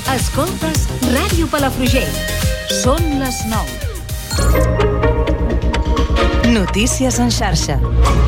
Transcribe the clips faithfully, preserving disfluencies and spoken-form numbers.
Escoltes Ràdio Palafrugell. Són les nou. Notícies en xarxa.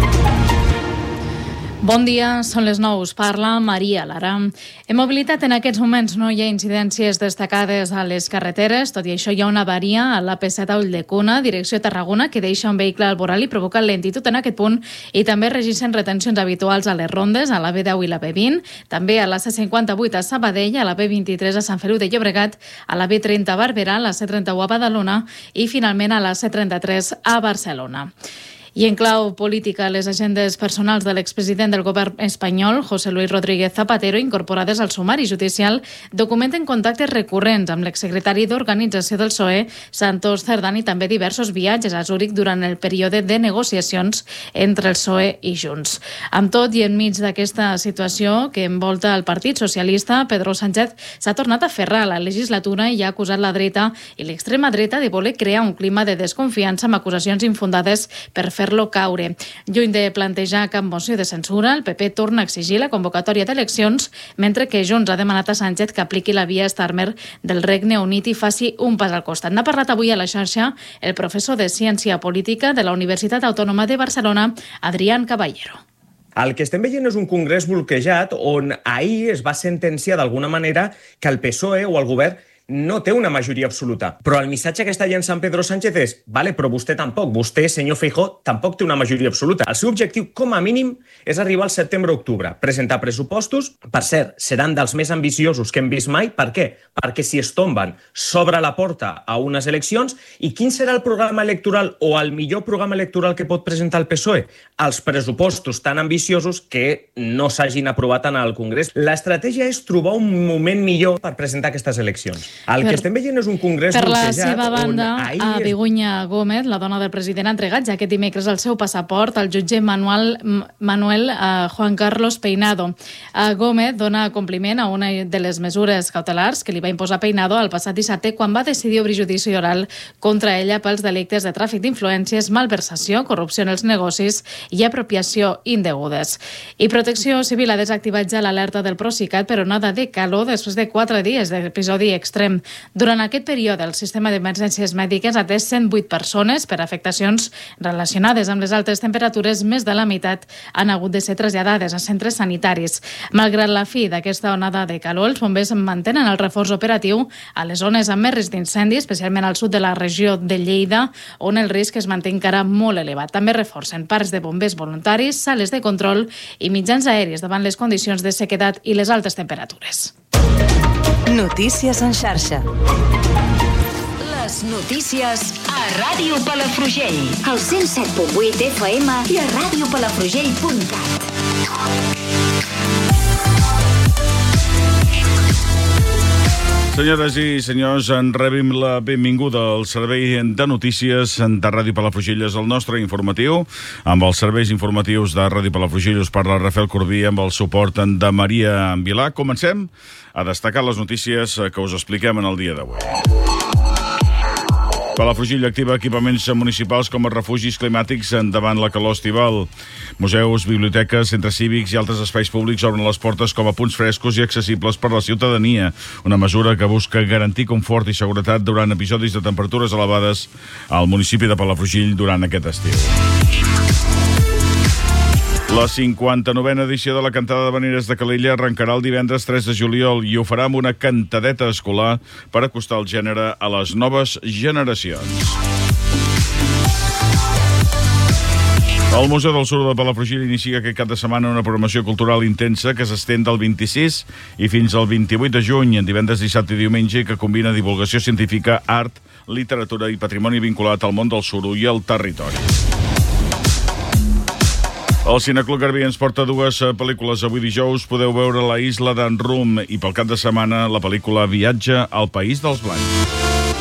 Bon dia, són les nou. Parla Maria Lara. En mobilitat, en aquests moments no hi ha incidències destacades a les carreteres. Tot i això, hi ha una avaria a l'A P set a Ulldecona, direcció Tarragona, que deixa un vehicle al voral i provoca lentitud en aquest punt, i també registren retencions habituals a les rondes, a la B deu i la B vint, també a la C cinquanta-vuit a Sabadell, a la B vint-i-tres a Sant Feliu de Llobregat, a la B trenta a Barberà, a la C trenta-u a Badalona i, finalment, a la C trenta-tres a Barcelona. I en clau política, les agendes personals de l'expresident del govern espanyol, José Luis Rodríguez Zapatero, incorporades al sumari judicial, documenten contactes recurrents amb l'exsecretari d'Organització del P S O E, Santos Cerdán, i també diversos viatges a Zúrich durant el període de negociacions entre el P S O E i Junts. Amb tot i enmig d'aquesta situació que envolta el Partit Socialista, Pedro Sánchez s'ha tornat a aferrar a la legislatura i ha acusat la dreta i l'extrema dreta de voler crear un clima de desconfiança amb acusacions infundades per fer-lo caure. Lluny de plantejar cap moció de censura, el P P torna a exigir la convocatòria d'eleccions, mentre que Junts ha demanat a Sánchez que apliqui la via Starmer del Regne Unit i faci un pas al costat. N'ha parlat avui a la xarxa el professor de Ciència Política de la Universitat Autònoma de Barcelona, Adrián Caballero. El que estem veient és un congrés bloquejat on ahir es va sentenciar d'alguna manera que el P S O E o el govern no té una majoria absoluta. Però el missatge que està llançant Pedro Sánchez és vale, però vostè tampoc, vostè, senyor Feijóo, tampoc té una majoria absoluta. El seu objectiu, com a mínim, és arribar al setembre-octubre, presentar pressupostos. Per cert, seran dels més ambiciosos que hem vist mai. Per què? Perquè si es tomben, s'obre la porta a unes eleccions. I quin serà el programa electoral o el millor programa electoral que pot presentar el P S O E? Els pressupostos tan ambiciosos que no s'hagin aprovat en el Congrés. L'estratègia és trobar un moment millor per presentar aquestes eleccions. El per, que estem veient és un congrés per bloquejat. Per la seva banda, ahir... a Begoña Gómez, la dona del president, ha entregat ja aquest dimecres el seu passaport al jutge Manuel, Manuel uh, Juan Carlos Peinado. Uh, Gómez dona compliment a una de les mesures cautelars que li va imposar Peinado el passat dissabte quan va decidir obrir judici oral contra ella pels delictes de tràfic d'influències, malversació, corrupció en els negocis i apropiació indegudes. I Protecció Civil ha desactivat ja l'alerta del Procicat per onada de calor després de quatre dies d'episodi extrem. Durant aquest període, el sistema d'emergències mèdiques ha atès cent vuit persones per afectacions relacionades amb les altes temperatures. Més de la meitat han hagut de ser traslladades a centres sanitaris. Malgrat la fi d'aquesta onada de calor, els bombers mantenen el reforç operatiu a les zones amb més risc d'incendi, especialment al sud de la regió de Lleida, on el risc es manté encara molt elevat. També reforcen parcs de bombers voluntaris, sales de control i mitjans aèris davant les condicions de sequedat i les altes temperatures. Notícies en xarxa. Les notícies a Ràdio Palafrugell. Al cent set punt vuit F M i a ràdio palafrugell punt cat. Senyores i senyors, en rebem la benvinguda al servei de notícies de Ràdio Palafrugell, el nostre informatiu. Amb els serveis informatius de Ràdio Palafrugell us parla Rafael Corbí amb el suport de Maria Vilà. Comencem a destacar les notícies que us expliquem en el dia d'avui. Palafrugell activa equipaments municipals com a refugis climàtics davant la calor estival. Museus, biblioteques, centres cívics i altres espais públics obren les portes com a punts frescos i accessibles per a la ciutadania. Una mesura que busca garantir confort i seguretat durant episodis de temperatures elevades al municipi de Palafrugell durant aquest estiu. La cinquanta-novena edició de la Cantada d'Havaneres de Calella arrencarà el divendres tres de juliol i ho farà amb una cantadeta escolar per acostar el gènere a les noves generacions. El Museu del Suro de Palafrugell inicia aquest cap de setmana una programació cultural intensa que s'estén del vint-i-sis i fins al vint-i-vuit de juny, en divendres, dissabte i diumenge, que combina divulgació científica, art, literatura i patrimoni vinculat al món del suro i al territori. El Cineclub Garbí ens porta dues pel·lícules. Avui dijous podeu veure La Isla d'en Rum i pel cap de setmana la pel·lícula Viatge al País dels Blancs.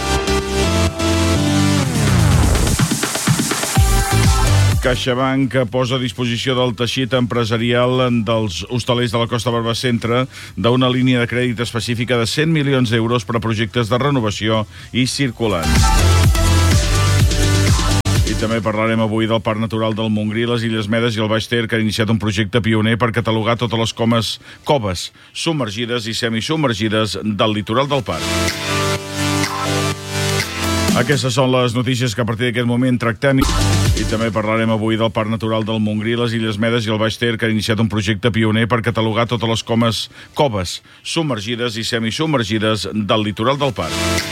CaixaBank posa a disposició del teixit empresarial dels hostalers de la Costa Barbacentre d'una línia de crèdit específica de cent milions d'euros per a projectes de renovació i circulants. I també parlarem avui del Parc Natural del Montgrí, les Illes Medes i el Baix Ter, que ha iniciat un projecte pioner per catalogar totes les comes, coves submergides i semisubmergides del litoral del parc. Aquestes són les notícies que a partir d'aquest moment tractem. I també parlarem avui del Parc Natural del Montgrí, les Illes Medes i el Baix Ter, que ha iniciat un projecte pioner per catalogar totes les comes, coves submergides i semisubmergides del litoral del parc.